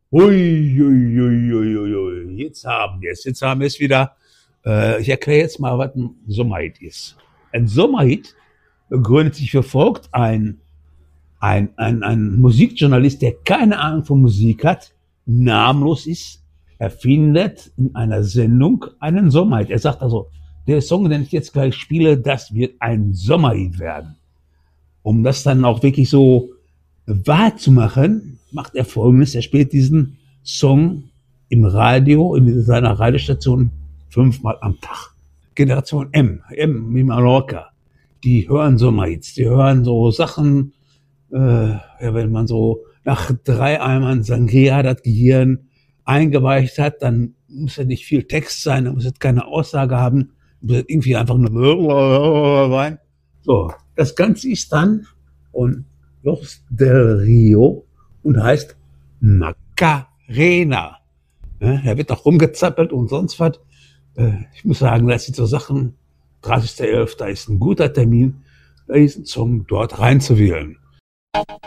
Ui, ui, ui, ui, ui, ui. Jetzt haben wir es wieder. Ich erkläre jetzt mal, was ein Sommerhit ist. Ein Sommerhit begründet sich wie folgt: ein Musikjournalist, der keine Ahnung von Musik hat, namenlos ist, erfindet in einer Sendung einen Sommerhit. Er sagt also, der Song, den ich jetzt gleich spiele, das wird ein Sommerhit werden. Um das dann auch wirklich so wahr zu machen, macht er Folgendes: Er spielt diesen Song im Radio, in seiner Radiostation 5-mal am Tag. Generation M wie Mallorca, die hören Sommerhits, die hören so Sachen, ja, wenn man so nach 3 Eimern Sangria das Gehirn eingeweicht hat, dann muss ja nicht viel Text sein, dann muss es keine Aussage haben, muss es irgendwie einfach nur sein. So, das Ganze ist dann und Los del Rio und heißt Macarena. Ja, er wird auch rumgezappelt und sonst was. Ich muss sagen, das sind so Sachen, 30.11. ist ein guter Termin, diesen Song dort reinzuwählen.